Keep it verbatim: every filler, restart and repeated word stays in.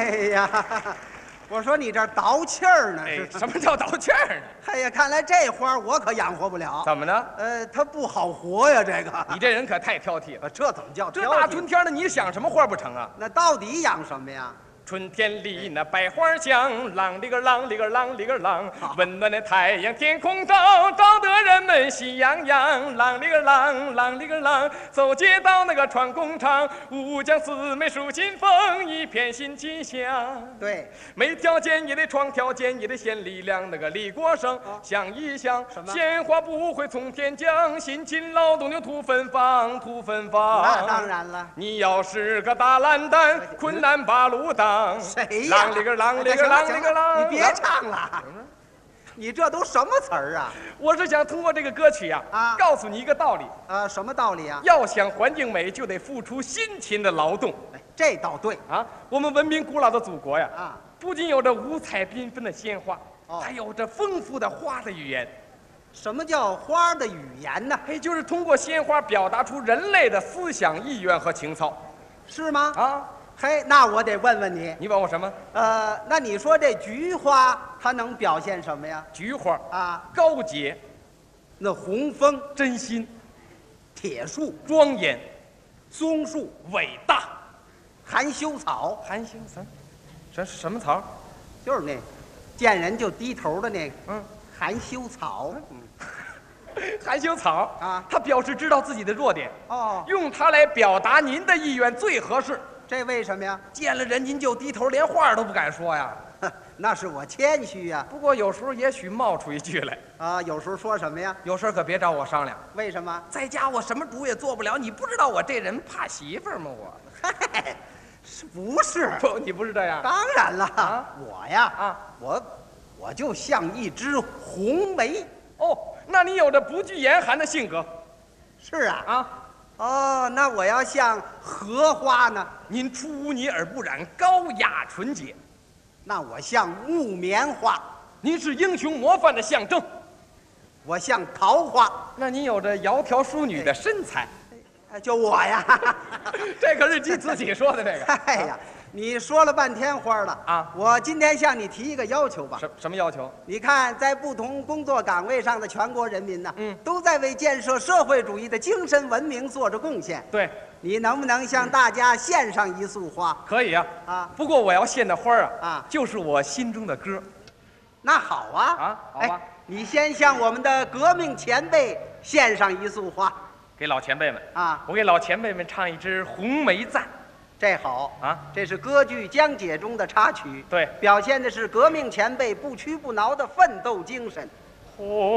哎呀，我说你这倒气儿呢？ 哎， 是什么叫倒气儿呢？ 哎呀，看来这花我可养活不了。 怎么呢？ 呃，它不好活呀，这个。 你这人可太挑剔了。 呃这怎么叫这挑剔大春天的，你想什么花不成啊？ 那到底养什么呀？ 春天里那百花香，啷里个啷里个啷里个啷，温暖的太阳天空照，照得人们喜洋洋。啷里个啷，啷里个啷，走街道那个穿工厂，五江四美树新风，一片新气象。 对， 每条街也得创条件，也得显力量。那个李国生想一想， 什么鲜花不会从天降，辛勤劳动就土芬芳，土芬芳。 那当然了。 你要是个大烂蛋，困难把路当。 谁呀？ 啷里个啷里个行了啷里个啷， 你别唱了。你这都什么词儿啊？ 我是想通过这个歌曲啊， 啊告诉你一个道理： 啊，什么道理啊？ 要想环境美，就得付出辛勤的劳动哎，这倒对啊。我们文明古老的祖国呀， 啊。 不仅有着五彩缤纷的鲜花， 哦还有着丰富的花的语言。 什么叫花的语言呢？ 哎，就是通过鲜花表达出人类的思想、意愿和情操是吗？ 啊。 嘿，那我得问问你， 你问我什么？ 呃，那你说这菊花它能表现什么呀？ 菊花啊， 高洁、 那红枫、 真心、 铁树、 庄严、 松树、 伟大、 含羞草， 含羞什什什么草？ 就是那见人就低头的那个， 嗯， 含羞草。 含羞草啊它表示知道自己的弱点， 哦， 用它来表达您的意愿最合适。 这为什么呀？ 见了人您就低头，连话都不敢说呀。 那是我谦虚呀。 不过有时候也许冒出一句来， 啊，有时候说什么呀？ 有事儿可别找我商量， 为什么？ 在家我什么主也做不了。你不知道我这人怕媳妇儿吗？我嘿，是不是？ 不，你不是这样。 当然了， 啊我呀， 啊， 我我就像一枝红梅。 哦，那你有着不惧严寒的性格是啊， 啊。 哦，那我要像荷花呢？ 您出污泥而不染，高雅纯洁。 那我像木棉花， 您是英雄模范的象征。 我像桃花。 那您有着窈窕淑女的身材。 哎就我呀， 这可是你自己说的这个。 哎呀，你说了半天花了啊！ 我今天向你提一个要求吧。 什什么要求？ 你看，在不同工作岗位上的全国人民呢， 嗯， 都在为建设社会主义的精神文明做着贡献。 对， 你能不能向大家献上一束花？ 可以啊。 啊， 不过我要献的花儿啊， 啊就是我心中的歌。 那好啊， 啊好吧哎，你先向我们的革命前辈献上一束花给老前辈们啊， 我给老前辈们唱一支《红梅赞》。 这好啊， 这是歌剧《江姐》中的插曲， 对， 表现的是革命前辈不屈不挠的奋斗精神。 红